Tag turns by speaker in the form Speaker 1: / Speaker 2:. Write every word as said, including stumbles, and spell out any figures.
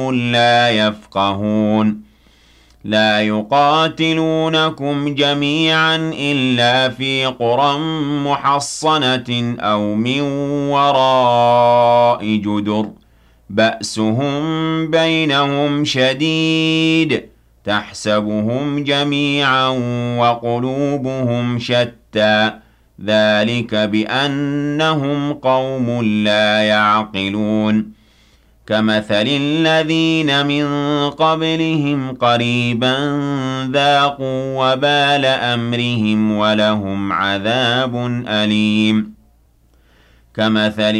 Speaker 1: لا يفقهون لا يقاتلونكم جميعا إلا في قرى محصنة أو من وراء جدر بأسهم بينهم شديد تحسبهم جميعا وقلوبهم شتى ذلك بأنهم قوم لا يعقلون كمثل الذين من قبلهم قريبا ذاقوا وبال أمرهم ولهم عذاب أليم كمثل